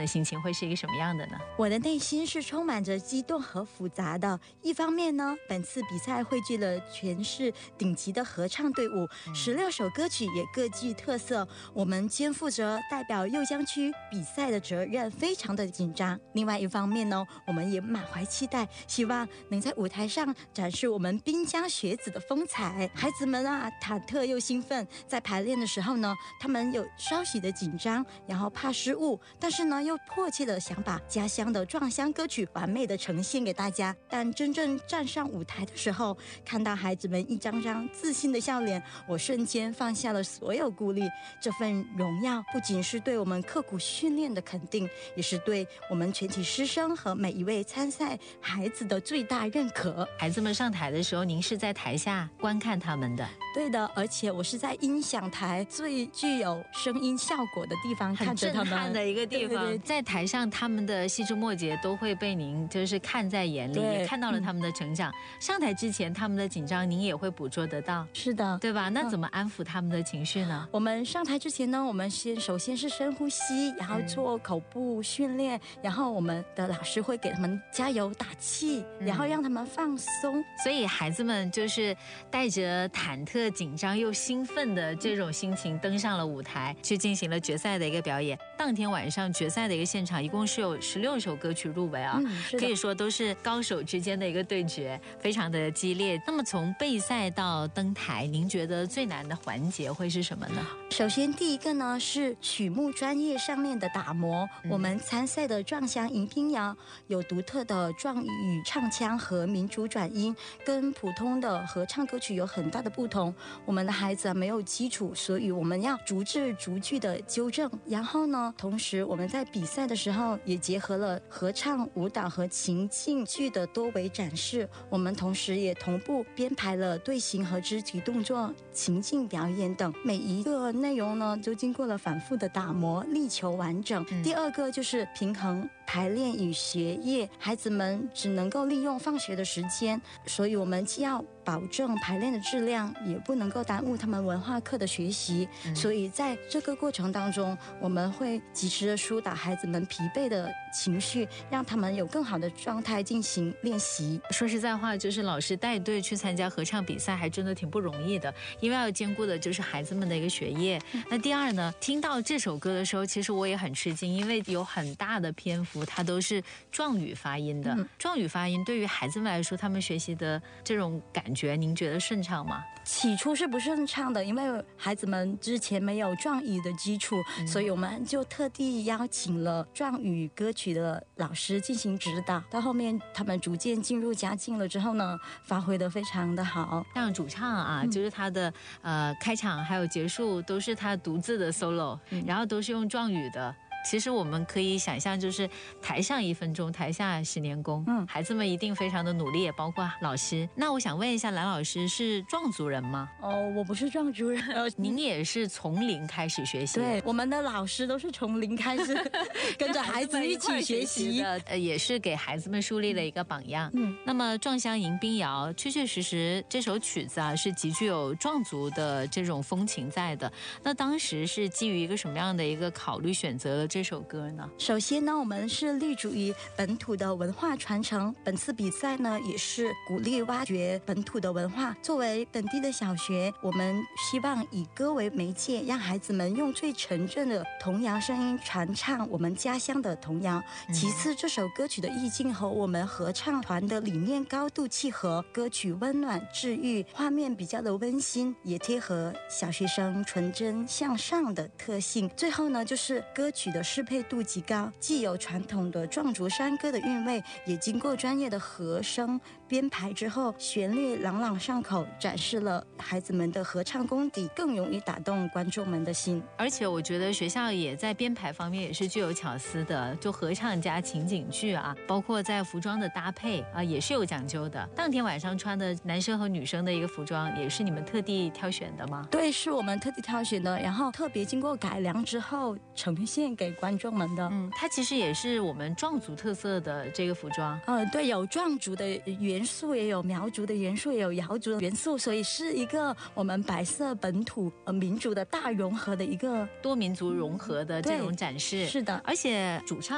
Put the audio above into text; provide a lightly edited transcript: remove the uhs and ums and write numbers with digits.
心情会是一个什么样的呢？ 我的内心是充满着激动和复杂的。一方面呢，本次比赛汇聚了全市顶级的合唱队伍，16首歌曲也各具特色，我们肩负着代表右江区比赛的责任，非常的紧张。另外一方面呢，我们也满怀期待，希望能在舞台上展示我们滨江学子的风采。孩子们啊，忐忑又兴奋，在排练的时候呢，他们有稍许的紧张，然后怕失误，但是呢，又迫切的想把家乡的壮乡歌曲完美的呈现给大家。但真正站上舞台的时候，看到孩子们一张张自信的笑脸，我瞬间放下了所有顾虑。这份荣耀不仅是对我们刻苦训练的肯定，也是对我们全体师生和每一位参赛孩子的最大认可。 孩子们上台的时候，您是在台下观看他们的？ 对的，而且我是在音响台最具有声音效果的地方看着他们， 很震撼的一个地方。 对， 在台上他们的细枝末节都会被您就是看在眼里，也看到了他们的成长。上台之前他们的紧张您也会捕捉得到， 是的， 对吧？那怎么安抚他们的情绪呢？ 我们上台之前呢，我们首先是深呼吸，然后做口部训练，然后我们的老师会给他们加油打气，然后让他们放松。 所以孩子们就是带着忐忑、紧张又兴奋的这种心情登上了舞台，去进行了决赛的一个表演。当天晚上决赛的一个现场，一共是有16首歌曲入围啊，可以说都是高手之间的一个对决，非常的激烈。那么从备赛到登台，您觉得最难的环节会是什么呢？ 首先第一个呢是曲目专业上面的打磨。我们参赛的壮乡迎宾谣有独特的壮语唱腔和民族转音，跟普通的合唱歌曲有很大的不同。我们的孩子没有基础，所以我们要逐字逐句的纠正。然后呢，同时我们在比赛的时候也结合了合唱、舞蹈和情境剧的多维展示。我们同时也同步编排了队形和肢体动作、情境表演等，每一个内容呢都经过了反复的打磨，力求完整。第二个就是平衡排练与学业，孩子们只能够利用放学的时间，所以我们既要保证排练的质量，也不能够耽误他们文化课的学习。所以在这个过程当中，我们会及时的疏导孩子们疲惫的情绪，让他们有更好的状态进行练习。 说实在话，就是老师带队去参加合唱比赛还真的挺不容易的，因为要兼顾的就是孩子们的一个学业。那第二呢，听到这首歌的时候，其实我也很吃惊，因为有很大的篇幅它都是壮语发音的。壮语发音对于孩子们来说，他们学习的这种感觉，您觉得顺畅吗？ 起初是不顺畅的，因为孩子们之前没有壮语的基础，所以我们就特地邀请了壮语歌曲的老师进行指导。到后面他们逐渐进入佳境了之后呢，发挥得非常的好。 像主唱啊，就是他的开场还有结束都是他独自的 solo，然后都是用壮语的。其实我们可以想象，就是台上1分钟，台下10年功。孩子们一定非常的努力，也包括老师。那我想问一下，蓝老师是壮族人吗？ 我不是壮族人。 您也是从零开始学习？ 对，我们的老师都是从零开始跟着孩子一起学习的，也是给孩子们树立了一个榜样。那么壮乡迎宾谣确确实实这首曲子啊，是极具有壮族的这种风情在的。那当时是基于一个什么样的一个考虑选择了这首歌呢？ 首先呢，我们是立足于本土的文化传承。本次比赛呢，也是鼓励挖掘本土的文化。作为本地的小学，我们希望以歌为媒介，让孩子们用最纯正的童谣声音传唱我们家乡的童谣。其次，这首歌曲的意境和我们合唱团的理念高度契合，歌曲温暖治愈，画面比较的温馨，也贴合小学生纯真向上的特性。最后呢，就是歌曲的适配度极高，既有传统的壮族山歌的韵味，也经过专业的和声编排之后，旋律朗朗上口，展示了孩子们的合唱功底，更容易打动观众们的心。 而且我觉得学校也在编排方面也是具有巧思的，就合唱加情景剧啊，包括在服装的搭配啊，也是有讲究的。当天晚上穿的男生和女生的一个服装，也是你们特地挑选的吗？ 对，是我们特地挑选的，然后特别经过改良之后呈现给观众们的。 它其实也是我们壮族特色的这个服装。 对，有壮族的元素，也有苗族的元素，也有瑶族的元素，所以是一个我们白色本土民族的大融合的一个多民族融合的这种展示。 是的， 而且主唱